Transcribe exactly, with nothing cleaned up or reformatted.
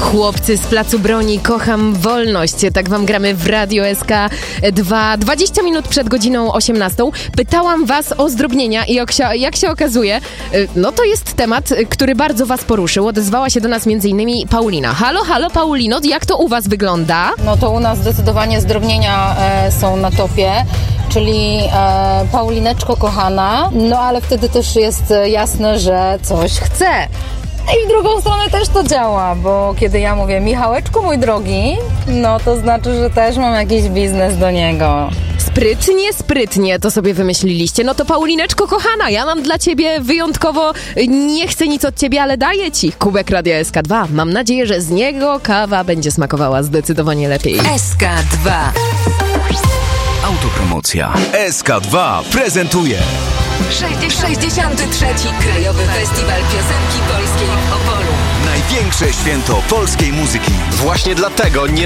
Chłopcy z Placu Broni, kocham wolność. Tak wam gramy w Radio S K dwa. dwadzieścia minut przed godziną osiemnastą. Pytałam was o zdrobnienia i jak się, jak się okazuje, no to jest temat, który bardzo was poruszył. Odezwała się do nas między innymi Paulina. Halo, halo Paulino, jak to u was wygląda? No to u nas zdecydowanie zdrobnienia e, są na topie. Czyli e, Paulineczko kochana, no ale wtedy też jest jasne, że coś chce. I w drugą stronę też to działa, bo kiedy ja mówię Michałeczku mój drogi, no to znaczy, że też mam jakiś biznes do niego. Sprytnie, sprytnie to sobie wymyśliliście. No to Paulineczko kochana, ja mam dla ciebie wyjątkowo, nie chcę nic od ciebie, ale daję ci kubek Radia S K dwa. Mam nadzieję, że z niego kawa będzie smakowała zdecydowanie lepiej. S K dwa. Autopromocja. S K dwa prezentuje sześćdziesiąty trzeci Krajowy Festiwal Piosenki Polskiej w Opolu. największe święto polskiej muzyki. Właśnie dlatego nie